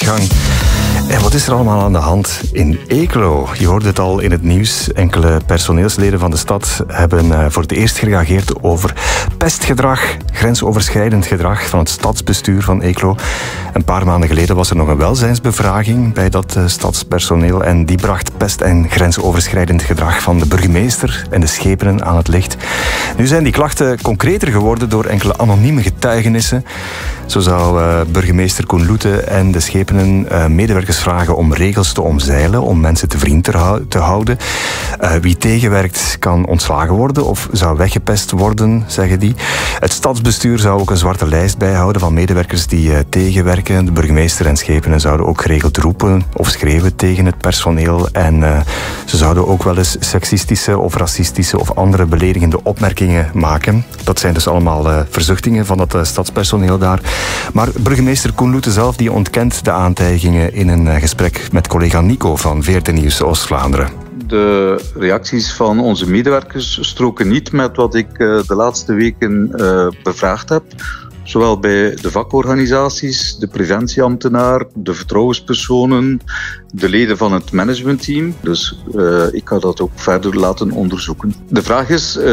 vooruitgang. En wat is er allemaal aan de hand in Eeklo? Je hoorde het al in het nieuws. Enkele personeelsleden van de stad hebben voor het eerst gereageerd over pestgedrag, grensoverschrijdend gedrag van het stadsbestuur van Eeklo. Een paar maanden geleden was er nog een welzijnsbevraging bij dat stadspersoneel en die bracht pest- en grensoverschrijdend gedrag van de burgemeester en de schepenen aan het licht. Nu zijn die klachten concreter geworden door enkele anonieme getuigenissen. Zo zou burgemeester Koen Loete en de schepenen medewerkers vragen om regels te omzeilen, om mensen te vriend te houden. Wie tegenwerkt kan ontslagen worden of zou weggepest worden, zeggen die. Het stadsbestuur zou ook een zwarte lijst bijhouden van medewerkers die tegenwerken. De burgemeester en schepenen zouden ook geregeld roepen of schreeuwen tegen het personeel. En ze zouden ook wel eens seksistische of racistische of andere beledigende opmerkingen maken. Dat zijn dus allemaal verzuchtingen van dat stadspersoneel daar. Maar burgemeester Koen Loete zelf die ontkent de aantijgingen in een gesprek met collega Nico van VRT Nieuws Oost-Vlaanderen. De reacties van onze medewerkers stroken niet met wat ik de laatste weken bevraagd heb. Zowel bij de vakorganisaties, de preventieambtenaar, de vertrouwenspersonen, de leden van het managementteam. Dus ik ga dat ook verder laten onderzoeken. De vraag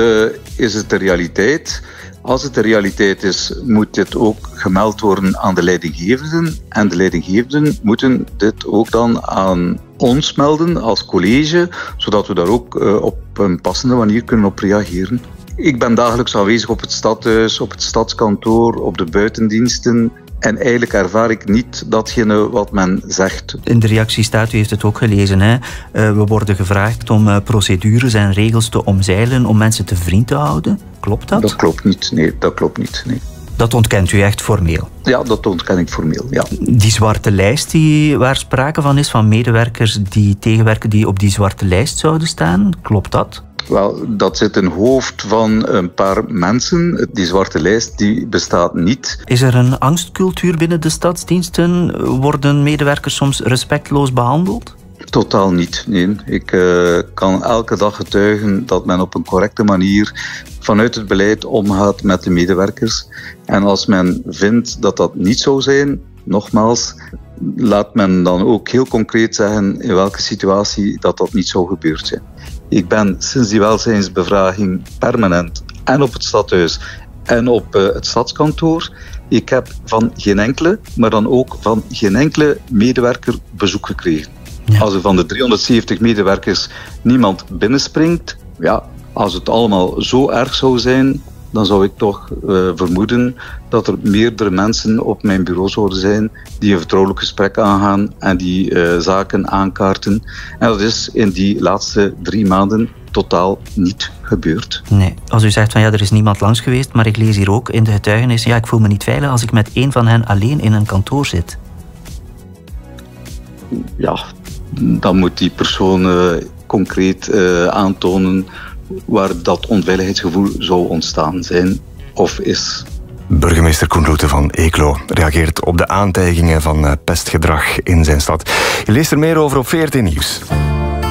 is het de realiteit? Als het de realiteit is, moet dit ook gemeld worden aan de leidinggevenden. En de leidinggevenden moeten dit ook dan aan ons melden als college, zodat we daar ook op een passende manier kunnen op reageren. Ik ben dagelijks aanwezig op het stadhuis, op het stadskantoor, op de buitendiensten. En eigenlijk ervaar ik niet datgene wat men zegt. In de reactie staat, u heeft het ook gelezen, hè? We worden gevraagd om procedures en regels te omzeilen om mensen te vriend te houden. Klopt dat? Dat klopt niet, nee. Dat klopt niet, nee. Dat ontkent u echt formeel? Ja, dat ontken ik formeel, ja. Die zwarte lijst waar sprake van is, van medewerkers die tegenwerken die op die zwarte lijst zouden staan, klopt dat? Wel, dat zit in het hoofd van een paar mensen. Die zwarte lijst die bestaat niet. Is er een angstcultuur binnen de stadsdiensten? Worden medewerkers soms respectloos behandeld? Totaal niet, nee. Ik kan elke dag getuigen dat men op een correcte manier vanuit het beleid omgaat met de medewerkers. En als men vindt dat dat niet zou zijn, nogmaals, laat men dan ook heel concreet zeggen in welke situatie dat niet zou gebeurd zijn. Ik ben sinds die welzijnsbevraging permanent en op het stadhuis en op het stadskantoor. Ik heb van geen enkele, maar dan ook van geen enkele medewerker bezoek gekregen. Ja. Als er van de 370 medewerkers niemand binnenspringt, ja, als het allemaal zo erg zou zijn, dan zou ik toch vermoeden dat er meerdere mensen op mijn bureau zouden zijn die een vertrouwelijk gesprek aangaan en die zaken aankaarten. En dat is in die laatste 3 maanden totaal niet gebeurd. Nee, als u zegt van ja, er is niemand langs geweest, maar ik lees hier ook in de getuigenis, ja, ik voel me niet veilig als ik met één van hen alleen in een kantoor zit. Ja, dan moet die persoon concreet aantonen waar dat onveiligheidsgevoel zou ontstaan zijn of is. Burgemeester Koen Loete van Eeklo reageert op de aantijgingen van pestgedrag in zijn stad. Je leest er meer over op VRT Nieuws.